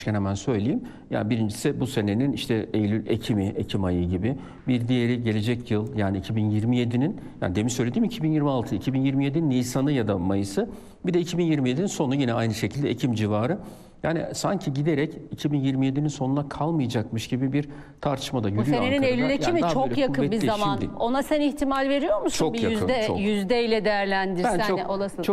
Hemen söyleyeyim. Yani birincisi bu senenin işte Eylül, Ekim ayı gibi. Bir diğeri gelecek yıl yani 2027'nin, yani demin söylediğim 2026, 2027'nin Nisan'ı ya da Mayıs'ı. Bir de 2027'nin sonu yine aynı şekilde Ekim civarı. Yani sanki giderek 2027'nin sonuna kalmayacakmış gibi bir tartışma da Bu yürüyor senenin Ankara'da. Eylül Ekim'i Yani çok yakın bir zaman. Şimdi, Ona sen ihtimal veriyor musun? çok bir yakın, çok. yüzdeyle değerlendirsen Ben çok, olasın.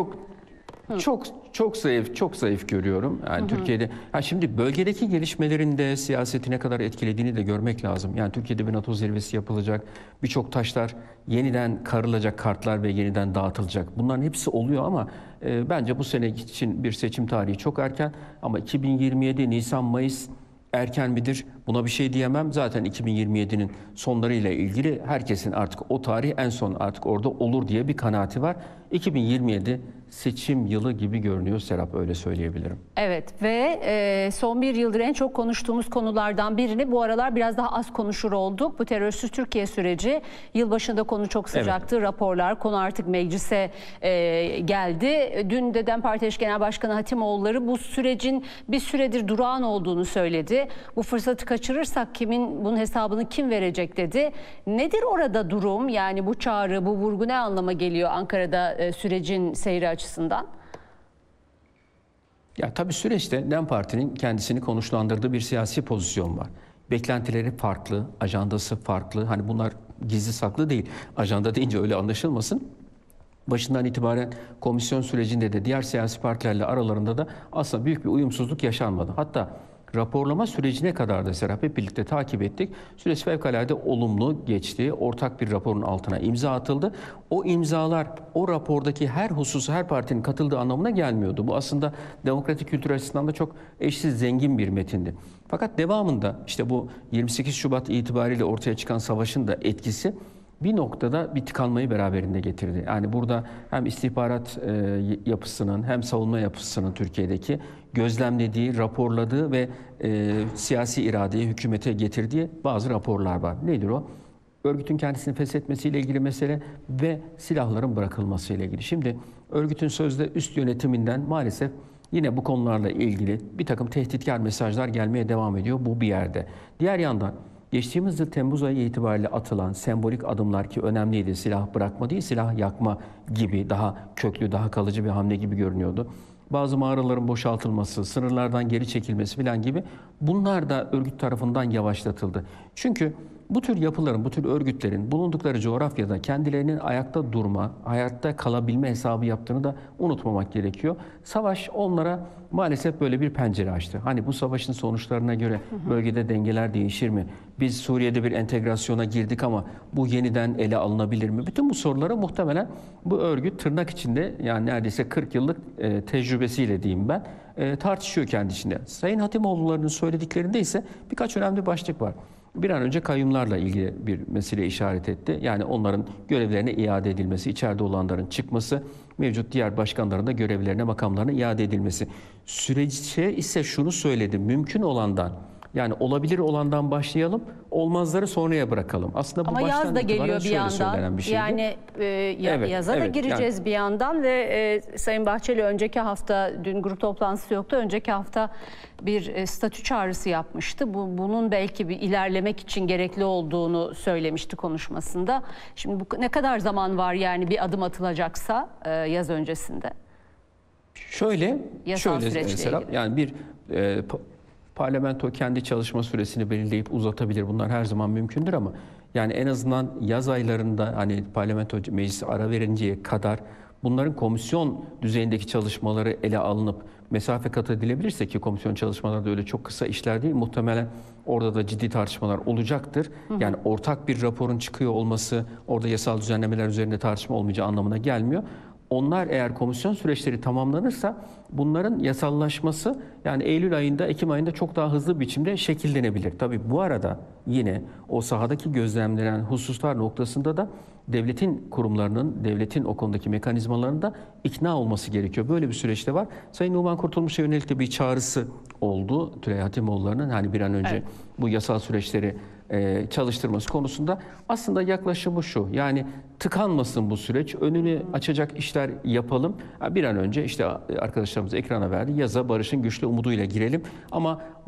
çok zayıf görüyorum. Yani Türkiye'de, şimdi bölgedeki gelişmelerin de siyaseti ne kadar etkilediğini de görmek lazım. Yani Türkiye'de bir NATO zirvesi yapılacak, birçok taşlar yeniden karılacak, kartlar ve yeniden dağıtılacak. Bunların hepsi oluyor ama bence bu sene için bir seçim tarihi çok erken. Ama 2027 Nisan-Mayıs erken midir? Buna bir şey diyemem. Zaten 2027'nin sonlarıyla ilgili herkesin artık o tarih en son artık orada olur diye bir kanaati var. 2027 seçim yılı gibi görünüyor Serap, öyle söyleyebilirim. Evet ve son bir yıldır en çok konuştuğumuz konulardan birini bu aralar biraz daha az konuşur olduk. Bu terörsüz Türkiye süreci. Yılbaşında konu çok sıcaktı. Evet. Raporlar, konu artık meclise geldi. Dün de DEM Parti Eş Genel Başkanı Hatimoğulları bu sürecin bir süredir durağan olduğunu söyledi. Bu fırsatı kaçırırsak bunun hesabını kim verecek dedi. Nedir orada durum? Yani bu çağrı, bu vurgu ne anlama geliyor Ankara'da sürecin seyri açısından? Ya tabii süreçte DEM Parti'nin kendisini konuşlandırdığı bir siyasi pozisyon var. Beklentileri farklı, ajandası farklı. Hani bunlar gizli saklı değil. Ajanda deyince öyle anlaşılmasın. Başından itibaren komisyon sürecinde de diğer siyasi partilerle aralarında da aslında büyük bir uyumsuzluk yaşanmadı. Hatta raporlama sürecine kadar da Serap hep birlikte takip ettik. Süreç fevkalade olumlu geçti. Ortak bir raporun altına imza atıldı. O imzalar o rapordaki her hususu her partinin katıldığı anlamına gelmiyordu. Bu aslında demokratik kültür açısından da çok eşsiz, zengin bir metindi. Fakat devamında işte bu 28 Şubat itibariyle ortaya çıkan savaşın da etkisi bir noktada bir tıkanmayı beraberinde getirdi. Yani burada hem istihbarat yapısının hem savunma yapısının Türkiye'deki gözlemlediği, raporladığı ve siyasi iradeyi hükümete getirdiği bazı raporlar var. Nedir o? Örgütün kendisini feshetmesiyle ilgili mesele ve silahların bırakılmasıyla ilgili. Şimdi örgütün sözde üst yönetiminden maalesef yine bu konularla ilgili bir takım tehditkar mesajlar gelmeye devam ediyor bu bir yerde. Diğer yandan geçtiğimiz yıl Temmuz ayı itibariyle atılan sembolik adımlar ki önemliydi. Silah bırakma değil, silah yakma gibi daha köklü, daha kalıcı bir hamle gibi görünüyordu. Bazı mağaraların boşaltılması, sınırlardan geri çekilmesi falan gibi bunlar da örgüt tarafından yavaşlatıldı. Çünkü bu tür yapıların, bu tür örgütlerin bulundukları coğrafyada kendilerinin ayakta durma, hayatta kalabilme hesabı yaptığını da unutmamak gerekiyor. Savaş onlara maalesef böyle bir pencere açtı. Hani bu savaşın sonuçlarına göre bölgede dengeler değişir mi? Biz Suriye'de bir entegrasyona girdik ama bu yeniden ele alınabilir mi? Bütün bu sorulara muhtemelen bu örgüt tırnak içinde, yani neredeyse 40 yıllık tecrübesiyle diyeyim ben, tartışıyor kendi içinde. Sayın Hatimoğulları'nın söylediklerinde ise birkaç önemli başlık var. Bir an önce kayyumlarla ilgili bir mesele işaret etti. Yani onların görevlerine iade edilmesi, içeride olanların çıkması, mevcut diğer başkanların da görevlerine, makamlarına iade edilmesi. Süreçte ise şunu söyledi, mümkün olandan, yani olabilir olandan başlayalım, olmazları sonraya bırakalım. Aslında bu ama yaz da geliyor bir yandan. Bir şeydi. Yani yaza da gireceğiz yani bir yandan ve Sayın Bahçeli önceki hafta, dün grup toplantısı yoktu, önceki hafta bir statü çağrısı yapmıştı. Bunun belki bir ilerlemek için gerekli olduğunu söylemişti konuşmasında. Şimdi ne kadar zaman var yani bir adım atılacaksa yaz öncesinde? Şöyle Serap, yani bir parlamento kendi çalışma süresini belirleyip uzatabilir. Bunlar her zaman mümkündür ama yani en azından yaz aylarında hani parlamento meclisi ara verinceye kadar bunların komisyon düzeyindeki çalışmaları ele alınıp mesafe kat edilebilirse, ki komisyon çalışmaları da öyle çok kısa işler değil, muhtemelen orada da ciddi tartışmalar olacaktır. Yani ortak bir raporun çıkıyor olması orada yasal düzenlemeler üzerinde tartışma olmayacağı anlamına gelmiyor. Onlar eğer komisyon süreçleri tamamlanırsa bunların yasallaşması yani Eylül ayında, Ekim ayında çok daha hızlı bir biçimde şekillenebilir. Tabii bu arada yine o sahadaki gözlemlenen hususlar noktasında da devletin kurumlarının, devletin o konudaki mekanizmalarının da ikna olması gerekiyor. Böyle bir süreçte var. Sayın Numan Kurtulmuş'a yönelik de bir çağrısı oldu Tülay Hatimoğulları'nın hani bir an önce Evet. bu yasal süreçleri çalıştırması konusunda. Aslında yaklaşımı şu, yani tıkanmasın bu süreç, önünü açacak işler yapalım. Bir an önce işte arkadaşlarımız ekrana verdi, yaza barışın güçlü umuduyla girelim ama